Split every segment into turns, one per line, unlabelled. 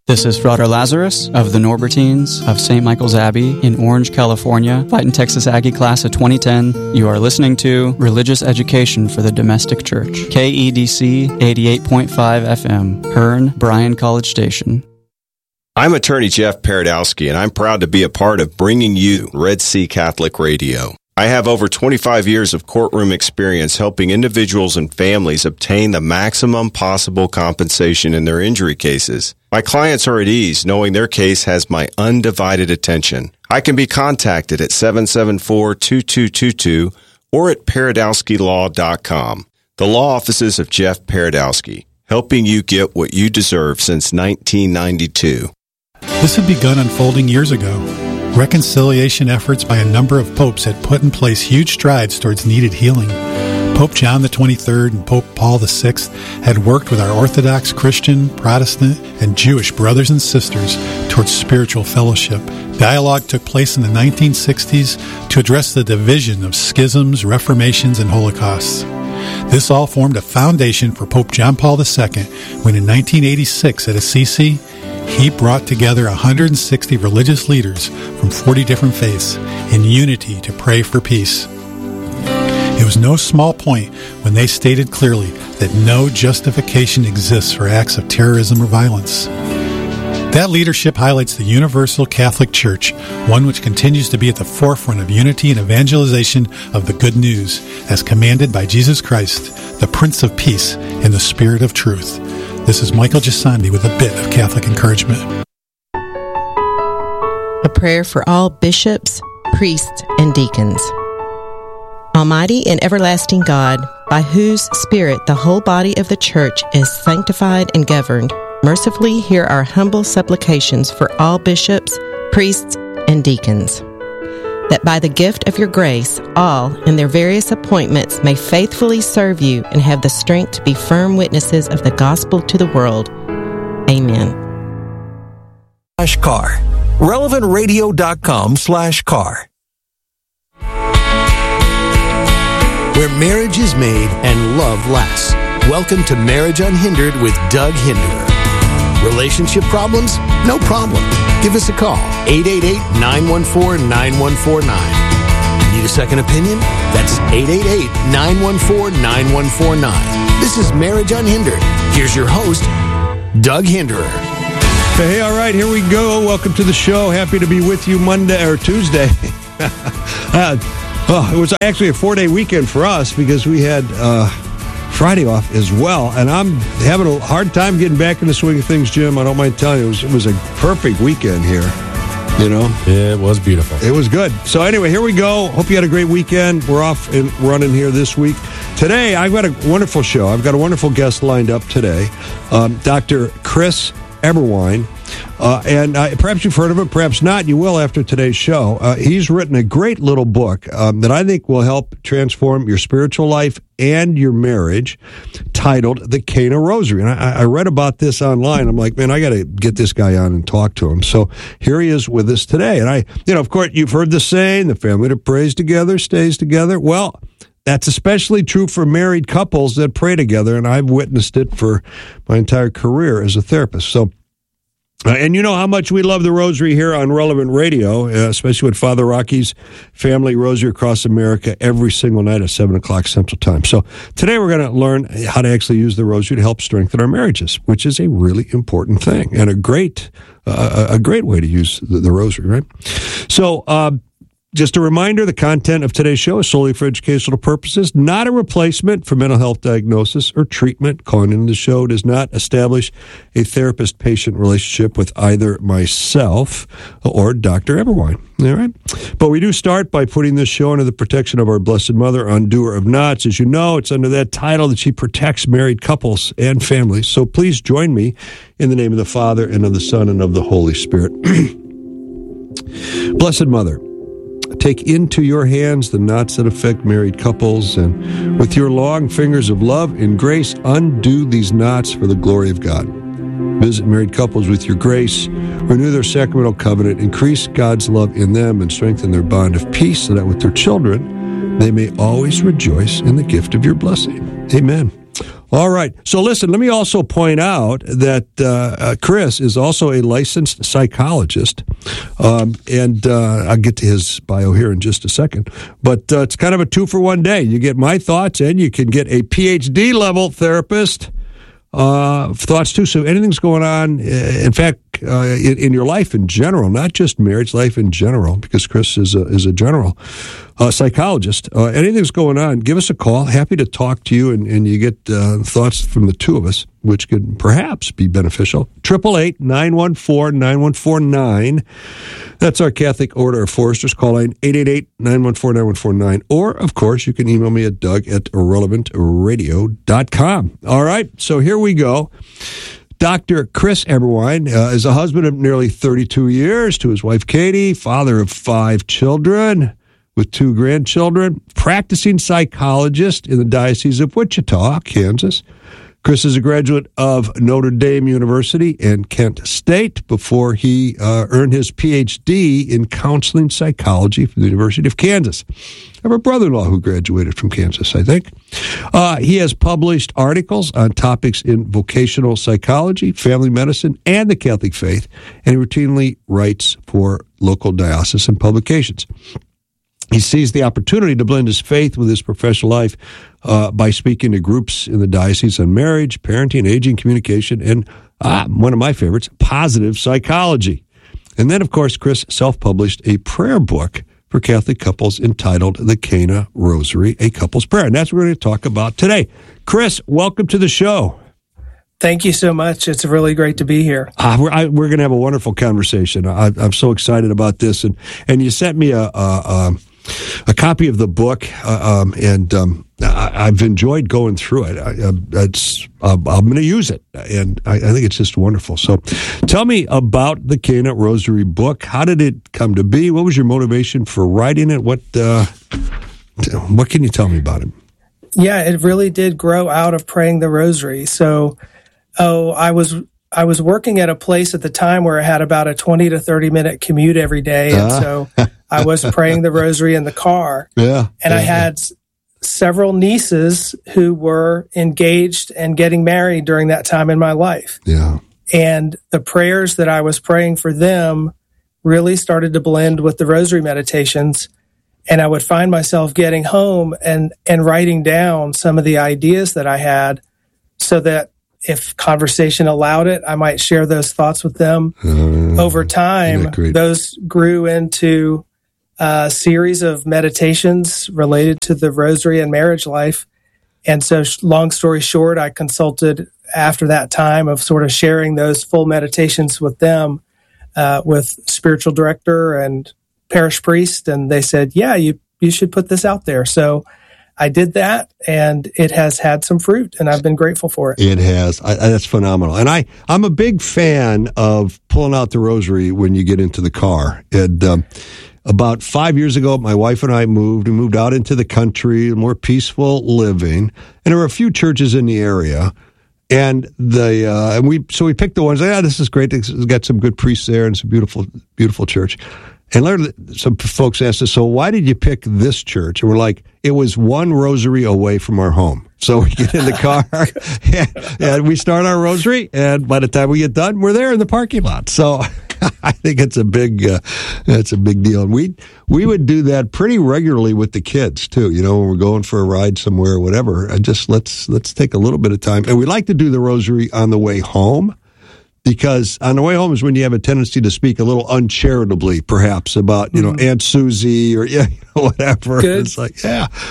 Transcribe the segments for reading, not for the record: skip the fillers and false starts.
This is Frater Lazarus of the Norbertines of St. Michael's Abbey in Orange, California, Fighting Texas Aggie Class of 2010. You are listening to Religious Education for the Domestic Church, KEDC 88.5 FM, Hearn, Bryan College Station.
I'm attorney Jeff Paradowski, and I'm proud to be a part of bringing you Red Sea Catholic Radio. I have over 25 years of courtroom experience helping individuals and families obtain the maximum possible compensation in their injury cases. My clients are at ease knowing their case has my undivided attention. I can be contacted at 774-2222 or at paradowskilaw.com. The law offices of Jeff Paradowski, helping you get what you deserve since 1992.
This had begun unfolding years ago. Reconciliation efforts by a number of popes had put in place huge strides towards needed healing. Pope John the 23rd and Pope Paul the 6th had worked with our Orthodox, Christian, Protestant, and Jewish brothers and sisters towards spiritual fellowship. Dialogue took place in the 1960s to address the division of schisms, reformations, and holocausts. This all formed a foundation for Pope John Paul II when in 1986 at Assisi, he brought together 160 religious leaders from 40 different faiths in unity to pray for peace. It was no small point when they stated clearly that no justification exists for acts of terrorism or violence. That leadership highlights the Universal Catholic Church, one which continues to be at the forefront of unity and evangelization of the good news, as commanded by Jesus Christ, the Prince of Peace and the Spirit of Truth. This is Michael Gisandi with a bit of Catholic encouragement.
A prayer for all bishops, priests, and deacons. Almighty and everlasting God, by whose Spirit the whole body of the Church is sanctified and governed, mercifully hear our humble supplications for all bishops, priests, and deacons, that by the gift of your grace, all in their various appointments may faithfully serve you and have the strength to be firm witnesses of the gospel to the world. Amen.
/car. RelevantRadio.com/car. Where marriage is made and love lasts. Welcome to Marriage Unhindered with Doug Hinderer. Relationship problems? No problem. Give us a call, 888-914-9149. Need a second opinion? That's 888-914-9149. This is Marriage Unhindered. Here's your host, Doug Hinderer.
Hey, all right, here we go. Welcome to the show. Happy to be with you Monday or Tuesday. It was actually a 4-day weekend for us because we had Friday off as well, and I'm having a hard time getting back in the swing of things, Jim. I don't mind telling you, it was a perfect weekend here, you know?
It was beautiful.
It was good. So anyway, here we go. Hope you had a great weekend. We're off and running here this week. Today, I've got a wonderful show. I've got a wonderful guest lined up today, Dr. Chris Eberwein. And perhaps you've heard of him, perhaps not. You will after today's show. He's written a great little book that I think will help transform your spiritual life and your marriage, titled The Cana Rosary. And I read about this online. I'm like, man, I got to get this guy on and talk to him. So here he is with us today. And of course, you've heard the saying, the family that prays together stays together. Well, that's especially true for married couples that pray together. And I've witnessed it for my entire career as a therapist. So, and you know how much we love the Rosary here on Relevant Radio, especially with Father Rocky's Family Rosary Across America every single night at 7 o'clock Central Time. So today we're going to learn how to actually use the Rosary to help strengthen our marriages, which is a really important thing and a great way to use the Rosary, right? So, just a reminder, the content of today's show is solely for educational purposes, not a replacement for mental health diagnosis or treatment. Calling into the show does not establish a therapist-patient relationship with either myself or Dr. Eberwein. All right? But we do start by putting this show under the protection of our Blessed Mother, Undoer of Knots. As you know, it's under that title that she protects married couples and families. So please join me in the name of the Father, and of the Son, and of the Holy Spirit. Blessed Mother, take into your hands the knots that affect married couples, and with your long fingers of love and grace, undo these knots for the glory of God. Visit married couples with your grace, renew their sacramental covenant, increase God's love in them, and strengthen their bond of peace, so that with their children they may always rejoice in the gift of your blessing. Amen. All right. So listen, let me also point out that Chris is also a licensed psychologist. And I'll get to his bio here in just a second. But it's kind of a 2-for-1 day. You get my thoughts and you can get a PhD level therapist thoughts too. So anything's going on, in fact, in your life in general, not just marriage life in general, because Chris is a general psychologist. Anything's going on, give us a call. Happy to talk to you, and you get thoughts from the two of us, which could perhaps be beneficial. 888-914-9149. That's our Catholic Order of Foresters. Call line 888-914-9149. Or, of course, you can email me at doug@irrelevantradio.com. All right, so here we go. Dr. Chris Eberwein is a husband of nearly 32 years to his wife, Katie, father of 5 children with 2 grandchildren, practicing psychologist in the Diocese of Wichita, Kansas. Chris is a graduate of Notre Dame University and Kent State before he earned his PhD in counseling psychology from the University of Kansas. I have a brother-in-law who graduated from Kansas, I think. He has published articles on topics in vocational psychology, family medicine, and the Catholic faith, and he routinely writes for local diocesan publications. He sees the opportunity to blend his faith with his professional life by speaking to groups in the diocese on marriage, parenting, aging, communication, and one of my favorites, positive psychology. And then, of course, Chris self-published a prayer book for Catholic couples entitled The Cana Rosary, A Couple's Prayer. And that's what we're going to talk about today. Chris, welcome to the show.
Thank you so much. It's really great to be here.
We're going to have a wonderful conversation. I'm so excited about this. And you sent me a copy of the book, and I've enjoyed going through it. I'm going to use it, and I think it's just wonderful. So tell me about the Cana Rosary book. How did it come to be? What was your motivation for writing it? What can you tell me about it?
Yeah, it really did grow out of praying the Rosary. So, I was working at a place at the time where I had about a 20 to 30 minute commute every day, and so I was praying the Rosary in the car. I had several nieces who were engaged and getting married during that time in my life. And the prayers that I was praying for them really started to blend with the Rosary meditations. And I would find myself getting home and writing down some of the ideas that I had so that if conversation allowed it, I might share those thoughts with them. Over time, those grew into a series of meditations related to the Rosary and marriage life. And so, long story short, I consulted after that time of sort of sharing those full meditations with them, with spiritual director and parish priest, and they said, yeah, you should put this out there. So I did that, and it has had some fruit, and I've been grateful for it.
It has. That's phenomenal. And I'm a big fan of pulling out the Rosary when you get into the car. And about 5 years ago, my wife and I moved. We moved out into the country, more peaceful living, and there were a few churches in the area. And we picked the ones. This is great. It's got some good priests there, and it's a beautiful, beautiful church. And later, some folks asked us, so why did you pick this church? And we're like, it was one Rosary away from our home. So we get in the car, and we start our Rosary, and by the time we get done, we're there in the parking lot. So I think it's a big deal. And we would do that pretty regularly with the kids, too, when we're going for a ride somewhere or whatever. Just let's take a little bit of time. And we like to do the Rosary on the way home, because on the way home is when you have a tendency to speak a little uncharitably, perhaps, about, Aunt Susie or, whatever.
Good.
It's like,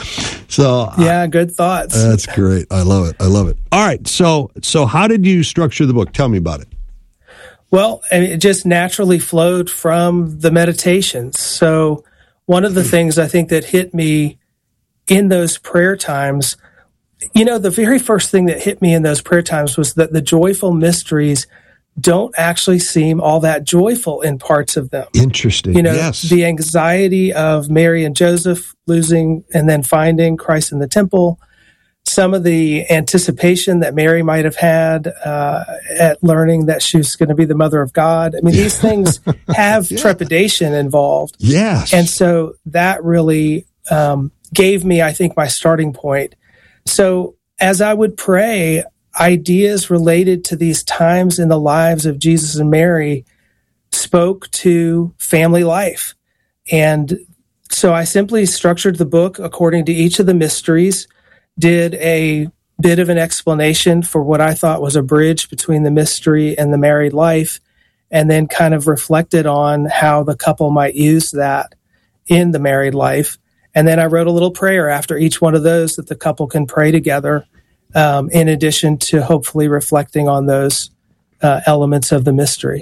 So,
good thoughts.
That's great. I love it. All right. So how did you structure the book? Tell me about it.
Well, it just naturally flowed from the meditations. So one of the things I think that hit me in those prayer times, the very first thing that hit me in those prayer times was that the joyful mysteries don't actually seem all that joyful in parts of them.
Interesting. Yes.
The anxiety of Mary and Joseph losing and then finding Christ in the temple, some of the anticipation that Mary might have had at learning that she was going to be the mother of God. I mean, these things have trepidation involved.
Yes.
And so that really gave me, I think, my starting point. So as I would pray, ideas related to these times in the lives of Jesus and Mary spoke to family life. And so I simply structured the book according to each of the mysteries, did a bit of an explanation for what I thought was a bridge between the mystery and the married life, and then kind of reflected on how the couple might use that in the married life. And then I wrote a little prayer after each one of those that the couple can pray together, in addition to hopefully reflecting on those elements of the mystery.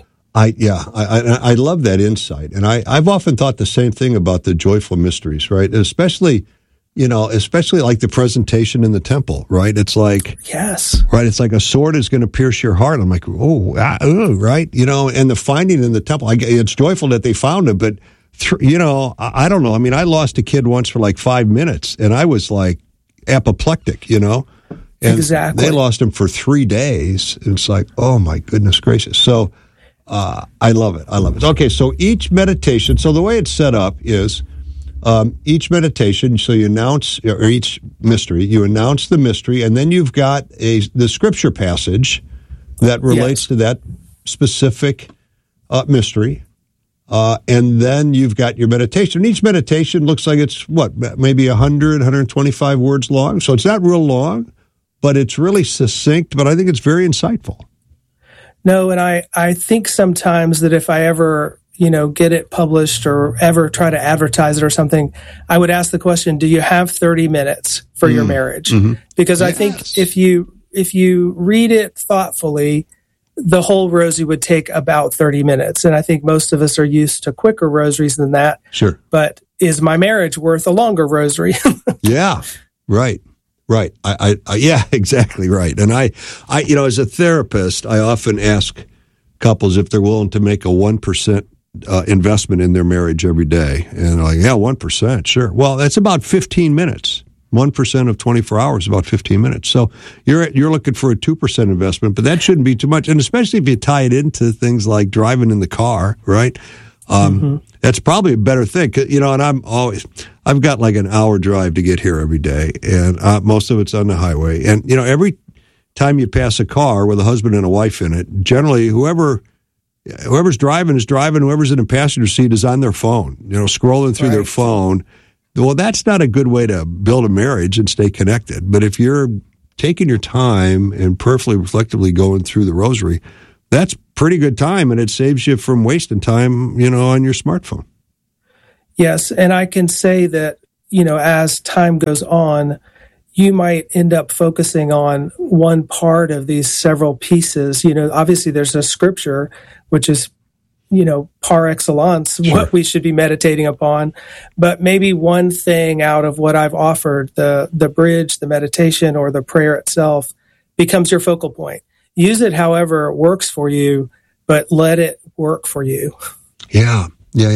I love that insight. And I've often thought the same thing about the joyful mysteries, right? Especially like the presentation in the temple, right? It's like,
yes,
right. It's like a sword is going to pierce your heart. I'm like, right. And the finding in the temple, it's joyful that they found him, but I don't know. I mean, I lost a kid once for like 5 minutes and I was like apoplectic, And
exactly.
They lost him for 3 days. It's like, oh my goodness gracious. So, I love it. Okay. So each meditation, so the way it's set up is, each meditation, so you announce, or each mystery, you announce the mystery, and then you've got the scripture passage that relates to that specific mystery, and then you've got your meditation. Each meditation looks like it's, maybe 100, 125 words long, so it's not real long, but it's really succinct, but I think it's very insightful.
No, and I think sometimes that if I ever get it published or ever try to advertise it or something, I would ask the question, do you have 30 minutes for your marriage? Mm-hmm. Because I think if you read it thoughtfully, the whole rosary would take about 30 minutes. And I think most of us are used to quicker rosaries than that.
Sure.
But is my marriage worth a longer rosary?
Yeah, right. Yeah, exactly right. And I as a therapist, I often ask couples if they're willing to make a 1% investment in their marriage every day. And like, 1%, sure. Well, that's about 15 minutes. 1% of 24 hours is about 15 minutes. So you're looking for a 2% investment, but that shouldn't be too much. And especially if you tie it into things like driving in the car, right? That's probably a better thing. And I've got like an hour drive to get here every day, and most of it's on the highway. And, every time you pass a car with a husband and a wife in it, generally whoever's driving is driving. Whoever's in the passenger seat is on their phone, scrolling through their phone. Well, that's not a good way to build a marriage and stay connected. But if you're taking your time and prayerfully, reflectively going through the rosary, that's pretty good time, and it saves you from wasting time, on your smartphone.
Yes, and I can say that, as time goes on, you might end up focusing on one part of these several pieces. Obviously there's a scripture, which is, par excellence, sure, what we should be meditating upon. But maybe one thing out of what I've offered, the bridge, the meditation, or the prayer itself, becomes your focal point. Use it however it works for you, but let it work for you. Yeah.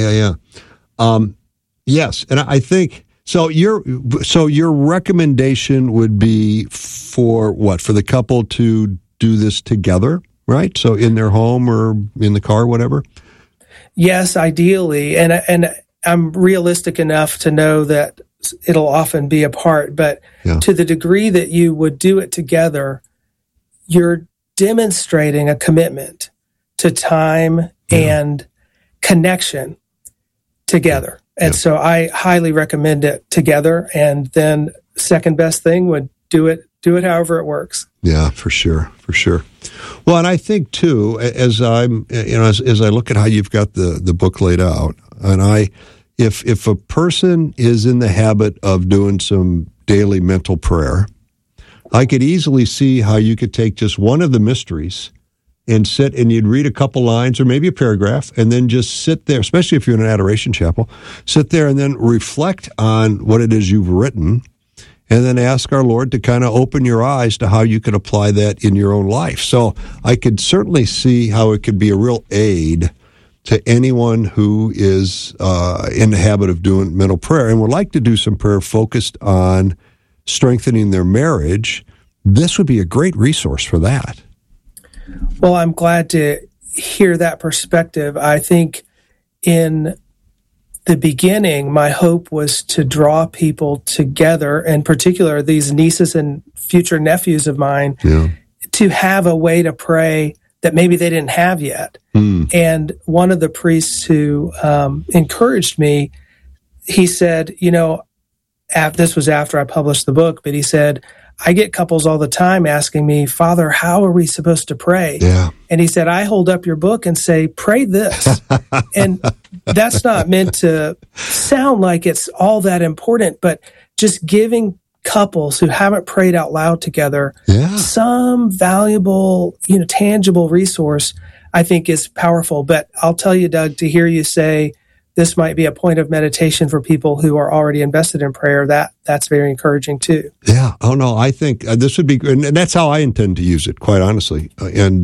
Yes, and I think so. Your recommendation would be for what? For the couple to do this together, right? So in their home or in the car, whatever.
Yes, ideally, and I'm realistic enough to know that it'll often be apart. But to the degree that you would do it together, you're demonstrating a commitment to time and connection together. And so I highly recommend it together. And then second best thing would do it however it works.
Yeah, for sure. Well, and I think too, as I'm, as I look at how you've got the book laid out, and if a person is in the habit of doing some daily mental prayer, I could easily see how you could take just one of the mysteries and sit, and you'd read a couple lines or maybe a paragraph, and then just sit there, especially if you're in an adoration chapel, sit there and then reflect on what it is you've written, and then ask our Lord to kind of open your eyes to how you could apply that in your own life. So I could certainly see how it could be a real aid to anyone who is in the habit of doing mental prayer and would like to do some prayer focused on strengthening their marriage. This would be a great resource for that.
Well, I'm glad to hear that perspective. I think in the beginning, my hope was to draw people together, in particular these nieces and future nephews of mine, to have a way to pray that maybe they didn't have yet. And one of the priests who encouraged me, he said, this was after I published the book, but he said, I get couples all the time asking me, Father, how are we supposed to pray?
Yeah.
And he said, I hold up your book and say, pray this. And that's not meant to sound like it's all that important, but just giving couples who haven't prayed out loud together some valuable, tangible resource, I think is powerful. But I'll tell you, Doug, to hear you say this might be a point of meditation for people who are already invested in prayer, that's very encouraging too.
Yeah. Oh, no, I think this would be good. And that's how I intend to use it, quite honestly. And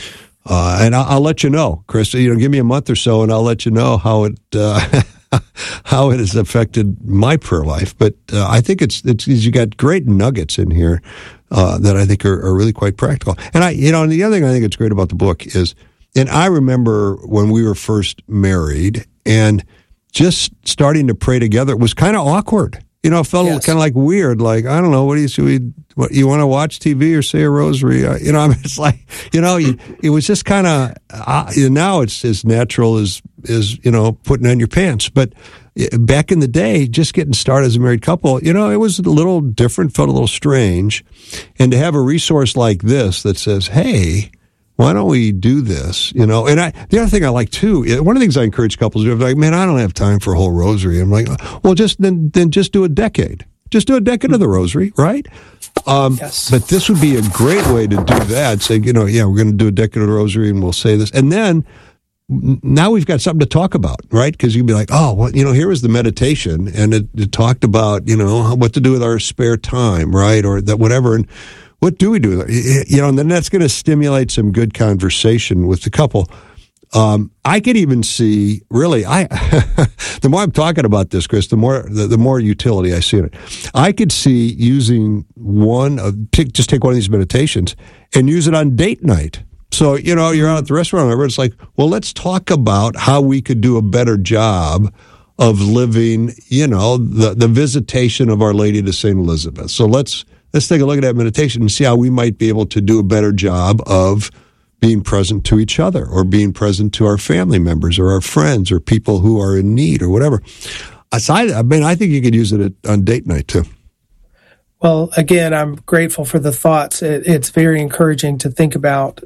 I'll let you know, Chris, give me a month or so and I'll let you know how it how it has affected my prayer life. But I think it's you got great nuggets in here that I think are really quite practical. And and the other thing I think it's great about the book is, and I remember when we were first married and just starting to pray together, it was kind of awkward. It felt kind of like weird. Like, I don't know, what you want to watch TV or say a rosary? It's like, it was just kind of, now it's as natural as putting on your pants. But back in the day, just getting started as a married couple, it was a little different, felt a little strange. And to have a resource like this that says, hey, why don't we do this? And the other thing I like too, one of the things I encourage couples to do, like, man, I don't have time for a whole rosary. I'm like, well, just do a decade. Just do a decade of the rosary, right?
Yes.
But this would be a great way to do that. Say, we're going to do a decade of the rosary and we'll say this. And then now we've got something to talk about, right? Because you'd be like, oh, well, here was the meditation and it talked about, what to do with our spare time, right? Or that whatever. And what do we do? And then that's going to stimulate some good conversation with the couple. I could even see, really, the more I'm talking about this, Chris, the more utility I see in it. I could see using just take one of these meditations and use it on date night. So, you're out at the restaurant, whatever, it's like, well, let's talk about how we could do a better job of living, the visitation of Our Lady to St. Elizabeth. So let's take a look at that meditation and see how we might be able to do a better job of being present to each other or being present to our family members or our friends or people who are in need or whatever. I think you could use it on date night too.
Well, again, I'm grateful for the thoughts. It's very encouraging to think about.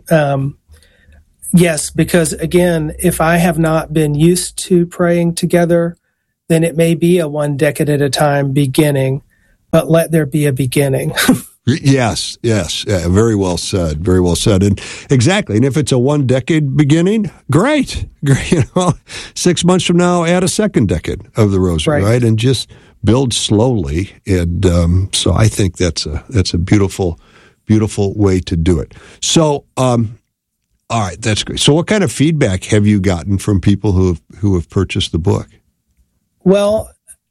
Yes, because again, if I have not been used to praying together, then it may be a one decade at a time beginning. But let there be a beginning.
Yes. Yeah, very well said. Very well said. And exactly. And if it's a one decade beginning, great. 6 months from now, add a second decade of the rosary, right? And just build slowly. And so I think that's a beautiful, beautiful way to do it. So, all right, that's great. So, what kind of feedback have you gotten from people who have purchased the book?
Well,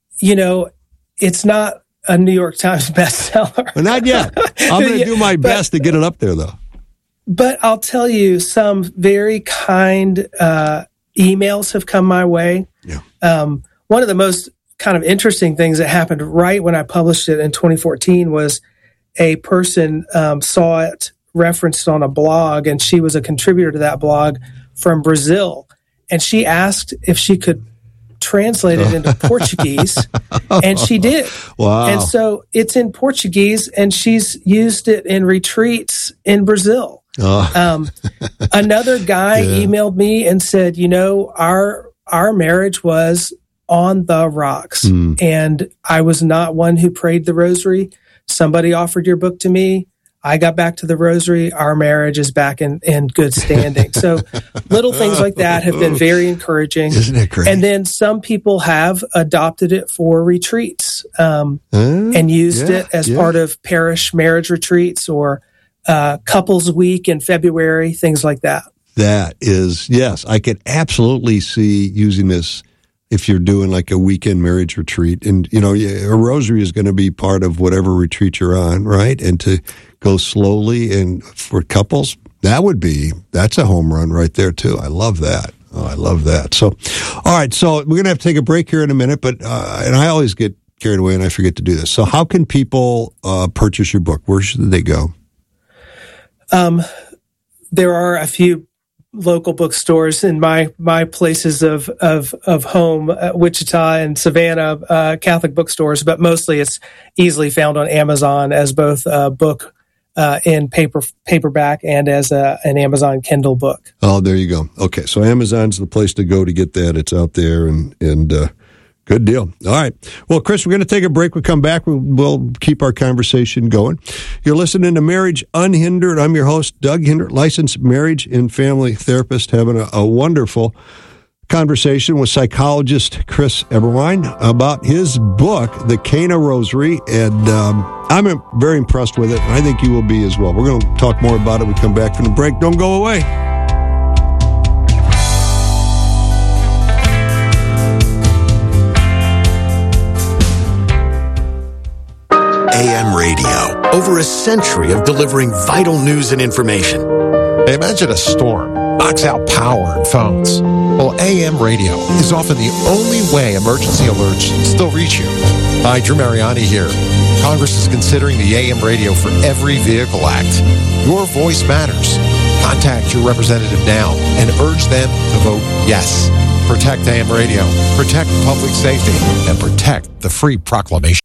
it's not a New York Times bestseller.
Well, not yet. I'm going to do my best to get it up there, though.
But I'll tell you, some very kind emails have come my way. Yeah. One of the most kind of interesting things that happened right when I published it in 2014 was a person saw it referenced on a blog, and she was a contributor to that blog from Brazil. And she asked if she could translate it into Portuguese, and she did.
Wow.
And so it's in Portuguese, and she's used it in retreats in Brazil. Another guy emailed me and said, our marriage was on the rocks, and I was not one who prayed the rosary. Somebody offered your book to me. I got back to the rosary. Our marriage is back in good standing. So little things like that have been very encouraging.
Isn't it great?
And then some people have adopted it for retreats and used it as part of parish marriage retreats or couples week in February, things like that.
That is, yes, I could absolutely see using this if you're doing like a weekend marriage retreat. And, a rosary is going to be part of whatever retreat you're on, right? And to go slowly, and for couples, that's a home run right there too. I love that. Oh, I love that. So, all right. So we're going to have to take a break here in a minute, but, and I always get carried away and I forget to do this. So how can people purchase your book? Where should they go?
There are a few local bookstores in my places of home, Wichita and Savannah, Catholic bookstores, but mostly it's easily found on Amazon as both a book in paperback and as an Amazon Kindle book.
Oh, there you go. Okay, so Amazon's the place to go to get that. It's out there, and good deal. All right. Well, Chris, we're going to take a break. We'll come back. We'll keep our conversation going. You're listening to Marriage Unhindered. I'm your host, Doug Hinder, licensed marriage and family therapist, having a wonderful conversation with psychologist Chris Eberwein about his book, The Cana Rosary, and I'm very impressed with it, and I think you will be as well. We're going to talk more about it when we come back from the break. Don't go away.
AM radio, over a century of delivering vital news and information.
Imagine a storm knocks out power and phones. Well, AM radio is often the only way emergency alerts still reach you. Hi, Drew Mariani here. Congress is considering the AM radio for Every Vehicle Act. Your voice matters. Contact your representative now and urge them to vote yes. Protect AM radio, protect public safety, and protect the free proclamation.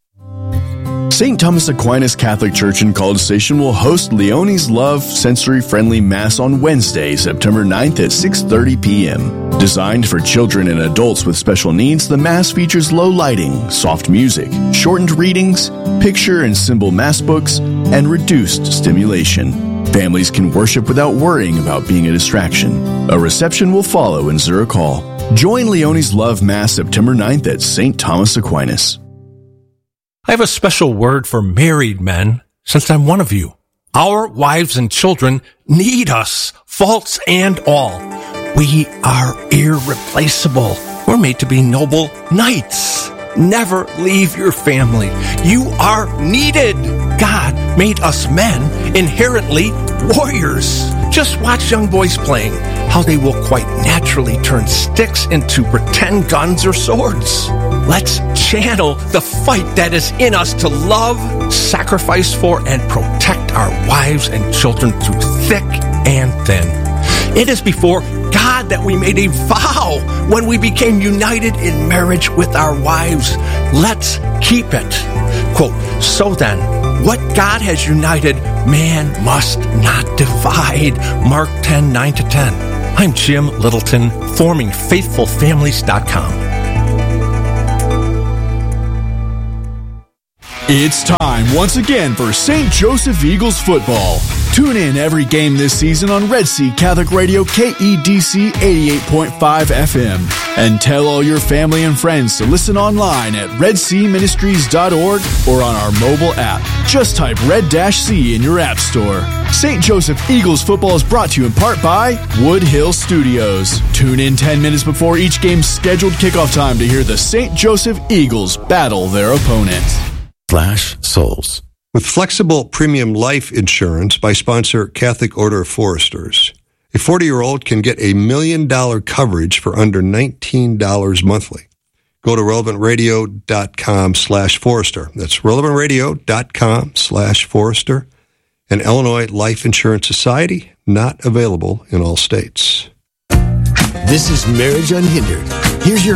St. Thomas Aquinas Catholic Church in College Station will host Leonie's Love sensory-friendly Mass on Wednesday, September 9th at 6:30 p.m. Designed for children and adults with special needs, the Mass features low lighting, soft music, shortened readings, picture and symbol Mass books, and reduced stimulation. Families can worship without worrying about being a distraction. A reception will follow in Zurich Hall. Join Leonie's Love Mass September 9th at St. Thomas Aquinas.
I have a special word for married men, since I'm one of you. Our wives and children need us, faults and all. We are irreplaceable. We're made to be noble knights. Never leave your family. You are needed. God made us men inherently warriors. Just watch young boys playing, how they will quite naturally turn sticks into pretend guns or swords. Let's channel the fight that is in us to love, sacrifice for, and protect our wives and children through thick and thin. It is before God that we made a vow when we became united in marriage with our wives. Let's keep it. Quote, so then, what God has united, man must not divide. Mark 10:9-10. I'm Jim Littleton, formingfaithfulfamilies.com.
It's time once again for St. Joseph Eagles football. Tune in every game this season on Red Sea Catholic Radio KEDC 88.5 FM. And tell all your family and friends to listen online at redseaministries.org or on our mobile app. Just type Red-C in your app store. St. Joseph Eagles football is brought to you in part by Wood Hill Studios. Tune in 10 minutes before each game's scheduled kickoff time to hear the St. Joseph Eagles battle their opponent.
/souls.
With flexible premium life insurance by sponsor Catholic Order of Foresters, a 40-year-old can get $1 million coverage for under $19 monthly. Go to relevantradio.com/Forester. That's relevantradio.com/Forester. An Illinois Life Insurance Society, not available in all states.
This is Marriage Unhindered. Here's your